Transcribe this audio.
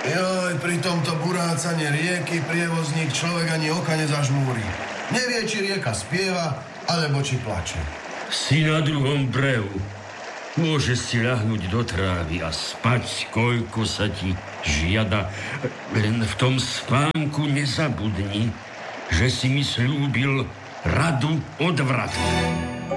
Joj, pri tomto burácanie rieky prievozník človek ani oka nezažmúri. Nevie, či rieka spieva, alebo či plače. Si na druhom brehu. Môžeš si ľahnúť do trávy a spať, koľko sa ti žiada. Len v tom spánku nezabudni, že si mi slúbil radu odvratu.